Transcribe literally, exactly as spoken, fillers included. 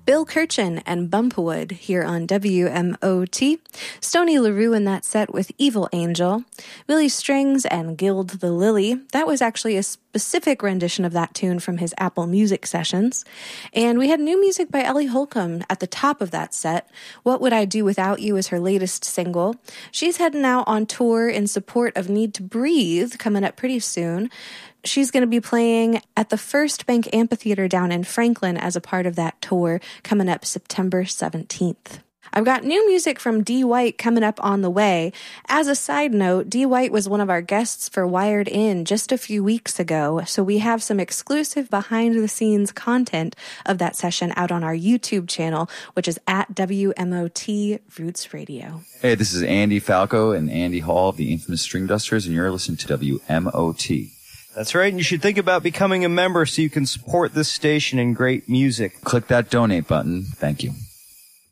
Bill Kirchen and Bumpwood here on W M O T. Stoney LaRue in that set with Evil Angel. Willie Strings and Gild the Lily. That was actually a specific rendition of that tune from his Apple Music sessions. And we had new music by Ellie Holcomb at the top of that set. What Would I Do Without You is her latest single. She's heading out on tour in support of Need to Breathe, coming up pretty soon. She's going to be playing at the First Bank Amphitheater down in Franklin as a part of that tour coming up September seventeenth. I've got new music from Dee White coming up on the way. As a side note, Dee White was one of our guests for Wired In just a few weeks ago, so we have some exclusive behind-the-scenes content of that session out on our YouTube channel, which is at W M O T Roots Radio. Hey, this is Andy Falco and Andy Hall of the Infamous String Dusters, and you're listening to W M O T. That's right, and you should think about becoming a member so you can support this station and great music. Click that donate button. Thank you.